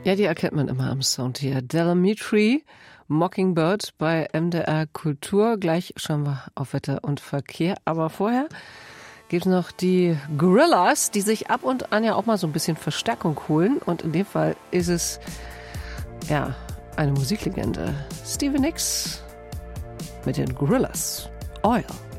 Ja, die erkennt man immer am Sound hier. Delamitri, Mockingbird bei MDR Kultur. Gleich schauen wir auf Wetter und Verkehr. Aber vorher gibt es noch die Gorillaz, die sich ab und an ja auch mal so ein bisschen Verstärkung holen. Und in dem Fall ist es, ja, eine Musiklegende. Stevie Nicks mit den Gorillaz. Oil.